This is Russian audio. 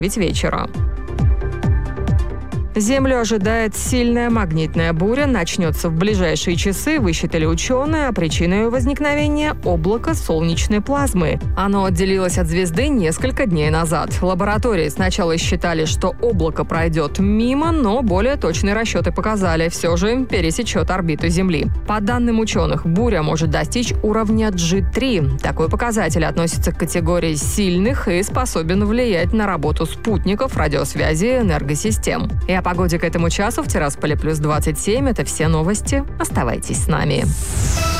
вечера. Землю ожидает сильная магнитная буря, начнется в ближайшие часы, высчитали ученые, а причиной возникновения – облако солнечной плазмы. Оно отделилось от звезды несколько дней назад. Лаборатории сначала считали, что облако пройдет мимо, но более точные расчеты показали, все же пересечет орбиту Земли. По данным ученых, буря может достичь уровня G3. Такой показатель относится к категории сильных и способен влиять на работу спутников, радиосвязи и энергосистем. И о погоде к этому часу в Тирасполе +27. Это все новости. Оставайтесь с нами.